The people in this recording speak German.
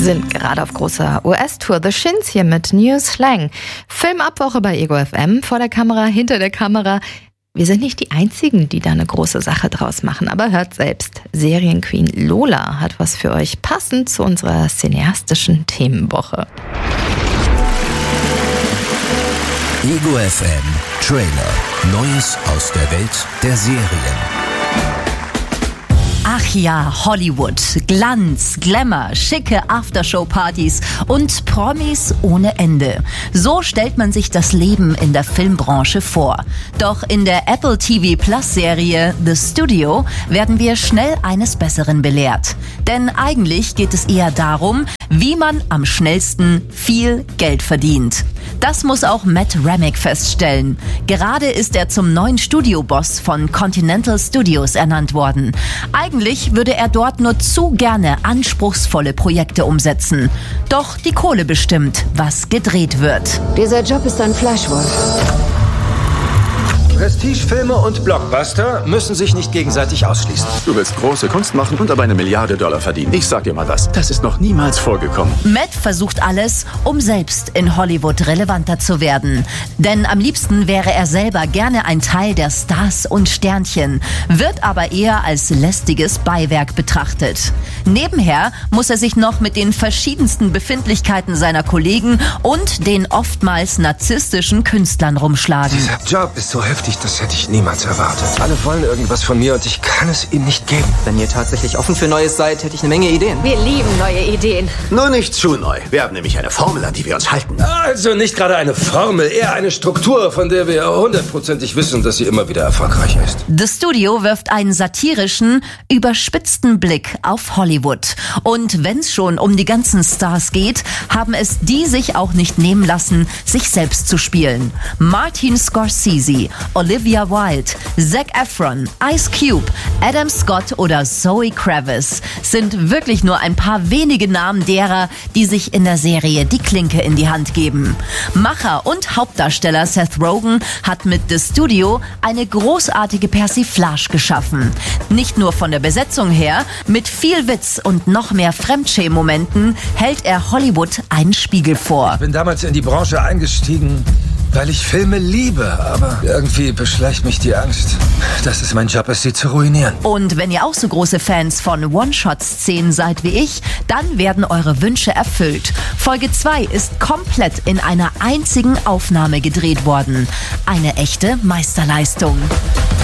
sind gerade auf großer US-Tour. The Shins hier mit New Slang. Filmabwoche bei Ego FM. Vor der Kamera, hinter der Kamera. Wir sind nicht die Einzigen, die da eine große Sache draus machen. Aber hört selbst. Serienqueen Lola hat was für euch, passend zu unserer cineastischen Themenwoche. Ego FM Trailer. Neues aus der Welt der Serien. Ach ja, Hollywood. Glanz, Glamour, schicke Aftershow-Partys und Promis ohne Ende. So stellt man sich das Leben in der Filmbranche vor. Doch in der Apple TV Plus Serie The Studio werden wir schnell eines Besseren belehrt. Denn eigentlich geht es eher darum, wie man am schnellsten viel Geld verdient. Das muss auch Matt Remick feststellen. Gerade ist er zum neuen Studioboss von Continental Studios ernannt worden. Eigentlich würde er dort nur zu gerne anspruchsvolle Projekte umsetzen. Doch die Kohle bestimmt, was gedreht wird. Dieser Job ist ein Fleischwolf. Prestigefilme und Blockbuster müssen sich nicht gegenseitig ausschließen. Du willst große Kunst machen und dabei $1 Milliarde verdienen. Ich sag dir mal was, das ist noch niemals vorgekommen. Matt versucht alles, um selbst in Hollywood relevanter zu werden. Denn am liebsten wäre er selber gerne ein Teil der Stars und Sternchen, wird aber eher als lästiges Beiwerk betrachtet. Nebenher muss er sich noch mit den verschiedensten Befindlichkeiten seiner Kollegen und den oftmals narzisstischen Künstlern rumschlagen. Dieser Job ist so heftig, das hätte ich niemals erwartet. Alle wollen irgendwas von mir und ich kann es ihnen nicht geben. Wenn ihr tatsächlich offen für Neues seid, hätte ich eine Menge Ideen. Wir lieben neue Ideen. Nur nicht zu neu. Wir haben nämlich eine Formel, an die wir uns halten. Also nicht gerade eine Formel, eher eine Struktur, von der wir 100%ig wissen, dass sie immer wieder erfolgreich ist. The Studio wirft einen satirischen, überspitzten Blick auf Hollywood. Und wenn es schon um die ganzen Stars geht, haben es die sich auch nicht nehmen lassen, sich selbst zu spielen. Martin Scorsese, Olivia Wilde, Zac Efron, Ice Cube, Adam Scott oder Zoe Kravitz sind wirklich nur ein paar wenige Namen derer, die sich in der Serie die Klinke in die Hand geben. Macher und Hauptdarsteller Seth Rogen hat mit The Studio eine großartige Persiflage geschaffen. Nicht nur von der Besetzung her, mit viel Witz und noch mehr Fremdschämen-Momenten hält er Hollywood einen Spiegel vor. Ich bin damals in die Branche eingestiegen, weil ich Filme liebe, aber irgendwie beschleicht mich die Angst, dass es mein Job ist, sie zu ruinieren. Und wenn ihr auch so große Fans von One-Shot-Szenen seid wie ich, dann werden eure Wünsche erfüllt. Folge 2 ist komplett in einer einzigen Aufnahme gedreht worden. Eine echte Meisterleistung.